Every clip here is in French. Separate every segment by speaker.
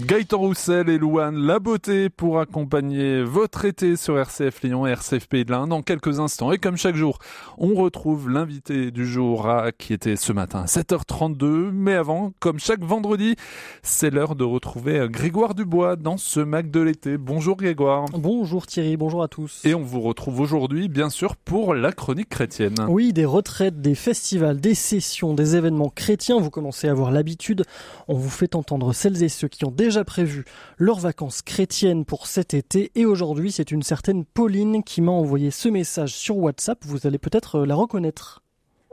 Speaker 1: Gaëtan Roussel et Louane, la beauté pour accompagner votre été sur RCF Lyon et RCF Pays de l'Inde dans quelques instants. Et comme chaque jour, on retrouve l'invité du jour qui était ce matin à 7h32. Mais avant, comme chaque vendredi, c'est l'heure de retrouver Grégoire Dubois dans ce Mac de l'été. Bonjour Grégoire.
Speaker 2: Bonjour Thierry, bonjour à tous.
Speaker 1: Et on vous retrouve aujourd'hui, bien sûr, pour la chronique chrétienne.
Speaker 2: Oui, des retraites, des festivals, des sessions, des événements chrétiens. Vous commencez à avoir l'habitude. On vous fait entendre celles et ceux qui ont déjà prévu leurs vacances chrétiennes pour cet été. Et aujourd'hui, c'est une certaine Pauline qui m'a envoyé ce message sur WhatsApp. Vous allez peut-être la reconnaître.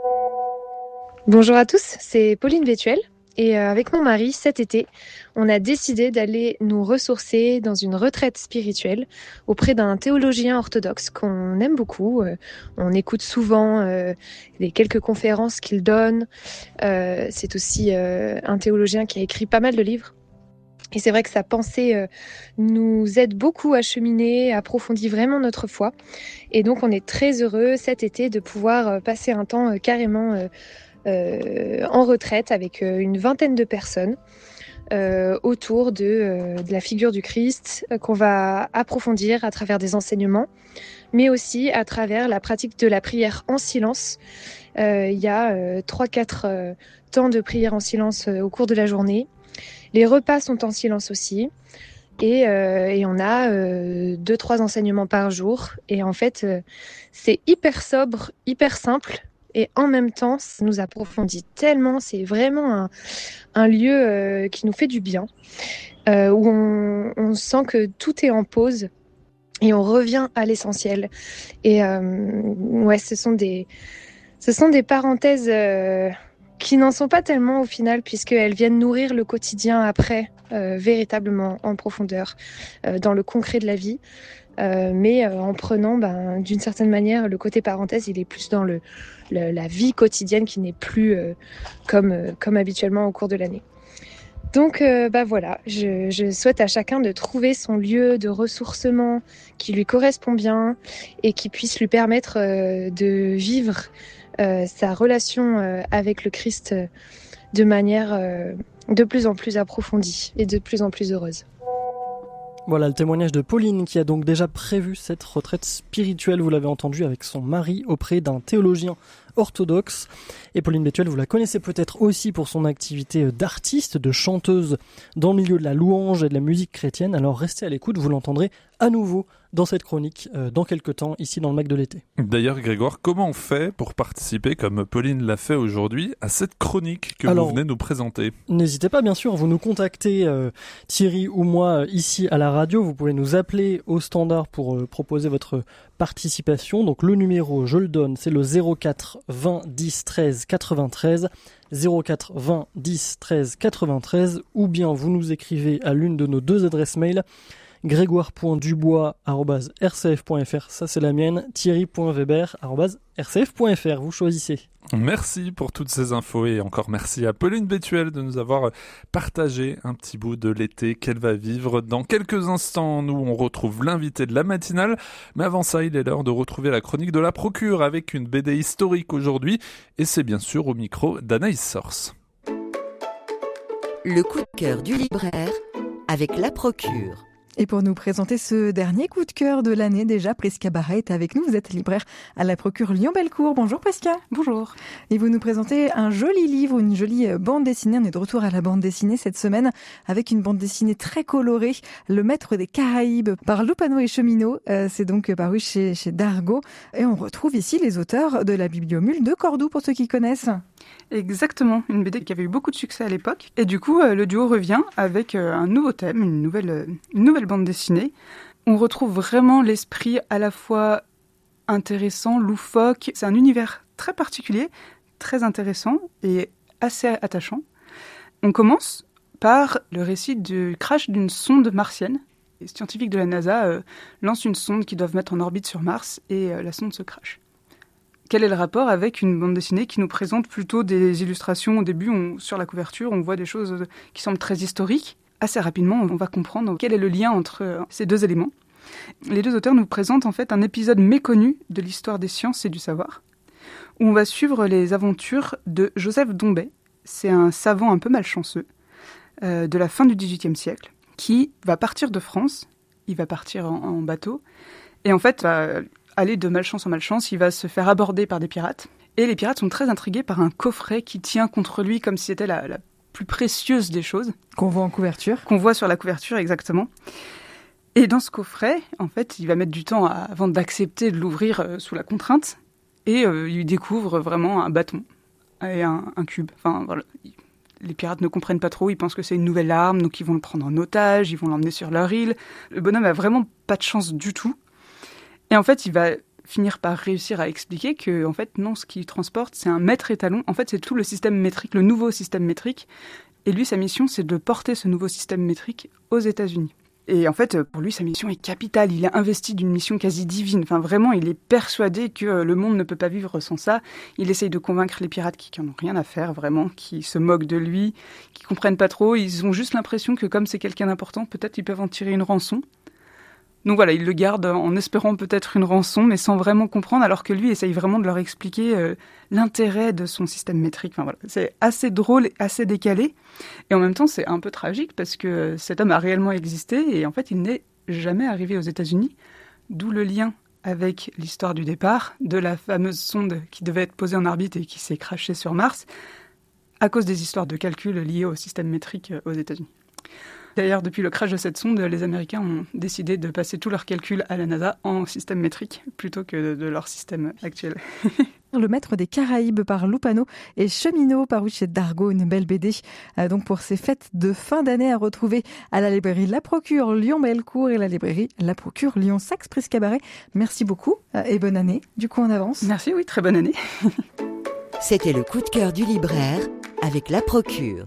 Speaker 3: Bonjour à tous, c'est Pauline Vétuel. Et avec mon mari, cet été, on a décidé d'aller nous ressourcer dans une retraite spirituelle auprès d'un théologien orthodoxe qu'on aime beaucoup. On écoute souvent les quelques conférences qu'il donne. C'est aussi un théologien qui a écrit pas mal de livres. Et c'est vrai que sa pensée nous aide beaucoup à cheminer, approfondit vraiment notre foi. Et donc on est très heureux cet été de pouvoir passer un temps carrément en retraite avec une vingtaine de personnes autour de la figure du Christ qu'on va approfondir à travers des enseignements, mais aussi à travers la pratique de la prière en silence. Il y a 3-4 temps de prière en silence au cours de la journée. Les repas sont en silence aussi. Et on a 2-3 enseignements par jour. Et en fait, c'est hyper sobre, hyper simple. Et en même temps, ça nous approfondit tellement. C'est vraiment un lieu qui nous fait du bien. Où on sent que tout est en pause. Et on revient à l'essentiel. Et ouais, ce sont des parenthèses qui n'en sont pas tellement au final, puisqu'elles viennent nourrir le quotidien après, véritablement en profondeur, dans le concret de la vie. Mais en prenant, d'une certaine manière, le côté parenthèse, il est plus dans la vie quotidienne qui n'est plus comme habituellement au cours de l'année. Donc voilà, je souhaite à chacun de trouver son lieu de ressourcement qui lui correspond bien et qui puisse lui permettre de vivre sa relation avec le Christ de manière de plus en plus approfondie et de plus en plus heureuse.
Speaker 2: Voilà le témoignage de Pauline qui a donc déjà prévu cette retraite spirituelle, vous l'avez entendu, avec son mari auprès d'un théologien orthodoxe. Et Pauline Vétuel, vous la connaissez peut-être aussi pour son activité d'artiste, de chanteuse dans le milieu de la louange et de la musique chrétienne. Alors restez à l'écoute, vous l'entendrez à nouveau dans cette chronique dans quelques temps, ici dans le Mac de l'été.
Speaker 1: D'ailleurs, Grégoire, comment on fait pour participer, comme Pauline l'a fait aujourd'hui, à cette chronique que vous venez nous présenter ?
Speaker 2: N'hésitez pas, bien sûr, vous nous contactez, Thierry ou moi, ici à la radio. Vous pouvez nous appeler au standard pour proposer votre participation. Donc le numéro, je le donne, c'est le 04 20 10 13 93. 04 20 10 13 93. Ou bien vous nous écrivez à l'une de nos deux adresses mail, grégoire.dubois@rcf.fr, ça c'est la mienne, thierry.weber@rcf.fr, vous choisissez.
Speaker 1: Merci pour toutes ces infos et encore merci à Pauline Vétuel de nous avoir partagé un petit bout de l'été qu'elle va vivre. Dans quelques instants, nous on retrouve l'invité de la matinale, mais avant ça il est l'heure de retrouver la chronique de la Procure avec une BD historique aujourd'hui et c'est bien sûr au micro d'Anaïs Sors.
Speaker 4: Le coup de cœur du libraire avec la Procure.
Speaker 5: Et pour nous présenter ce dernier coup de cœur de l'année déjà, Prisca Barret est avec nous. Vous êtes libraire à la Procure Lyon-Bellecour. Bonjour Prisca.
Speaker 6: Bonjour.
Speaker 5: Et vous nous présentez un joli livre, une jolie bande dessinée. On est de retour à la bande dessinée cette semaine avec une bande dessinée très colorée, Le Maître des Caraïbes par Lupano et Cheminot. C'est donc paru chez Dargaud. Et on retrouve ici les auteurs de la Bibliomule de Cordoue pour ceux qui connaissent.
Speaker 6: Exactement, une BD qui avait eu beaucoup de succès à l'époque. Et du coup, le duo revient avec un nouveau thème, une nouvelle bande dessinée. On retrouve vraiment l'esprit à la fois intéressant, loufoque. C'est un univers très particulier, très intéressant et assez attachant. On commence par le récit du crash d'une sonde martienne. Les scientifiques de la NASA lancent une sonde qu'ils doivent mettre en orbite sur Mars et la sonde se crash. Quel est le rapport avec une bande dessinée qui nous présente plutôt des illustrations au début sur la couverture, on voit des choses qui semblent très historiques. Assez rapidement, on va comprendre quel est le lien entre ces deux éléments. Les deux auteurs nous présentent en fait un épisode méconnu de l'histoire des sciences et du savoir, où on va suivre les aventures de Joseph Dombey. C'est un savant un peu malchanceux de la fin du XVIIIe siècle, qui va partir de France. Il va partir en bateau. Et en fait, va aller de malchance en malchance. Il va se faire aborder par des pirates. Et les pirates sont très intrigués par un coffret qui tient contre lui comme si c'était la plus précieuse des choses.
Speaker 5: Qu'on voit en couverture.
Speaker 6: Qu'on voit sur la couverture, exactement. Et dans ce coffret, en fait, il va mettre du temps avant d'accepter de l'ouvrir sous la contrainte. Et il découvre vraiment un bâton et un cube. Enfin, voilà. Les pirates ne comprennent pas trop, ils pensent que c'est une nouvelle arme, donc ils vont le prendre en otage, ils vont l'emmener sur leur île. Le bonhomme a vraiment pas de chance du tout. Et en fait, il va finir par réussir à expliquer que, en fait, non, ce qu'il transporte, c'est un mètre étalon. En fait, c'est tout le système métrique, le nouveau système métrique. Et lui, sa mission, c'est de porter ce nouveau système métrique aux États-Unis. Et en fait, pour lui, sa mission est capitale. Il est investi d'une mission quasi divine. Enfin, vraiment, il est persuadé que le monde ne peut pas vivre sans ça. Il essaye de convaincre les pirates qui en ont rien à faire, vraiment, qui se moquent de lui, qui comprennent pas trop. Ils ont juste l'impression que comme c'est quelqu'un d'important, peut-être ils peuvent en tirer une rançon. Donc voilà, il le garde en espérant peut-être une rançon, mais sans vraiment comprendre, alors que lui essaye vraiment de leur expliquer l'intérêt de son système métrique. Enfin, voilà. C'est assez drôle et assez décalé. Et en même temps, c'est un peu tragique parce que cet homme a réellement existé et en fait, il n'est jamais arrivé aux États-Unis. D'où le lien avec l'histoire du départ, de la fameuse sonde qui devait être posée en orbite et qui s'est crashée sur Mars, à cause des histoires de calcul liées au système métrique aux États-Unis. D'ailleurs, depuis le crash de cette sonde, les Américains ont décidé de passer tous leurs calculs à la NASA en système métrique plutôt que de leur système actuel.
Speaker 5: Le Maître des Caraïbes par Lupano et Cheminot paru chez Dargaud, une belle BD. Donc pour ces fêtes de fin d'année à retrouver à la librairie La Procure Lyon-Bellecour et la librairie La Procure Lyon-Saxe-Pris-Cabaret. Merci beaucoup et bonne année, du coup en avance.
Speaker 6: Merci, oui, très bonne année.
Speaker 4: C'était le coup de cœur du libraire avec La Procure.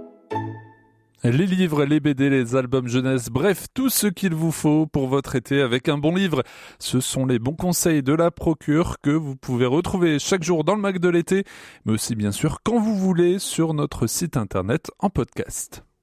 Speaker 1: Les livres, les BD, les albums jeunesse, bref, tout ce qu'il vous faut pour votre été avec un bon livre. Ce sont les bons conseils de La Procure que vous pouvez retrouver chaque jour dans le Mac de l'été, mais aussi bien sûr quand vous voulez sur notre site internet en podcast.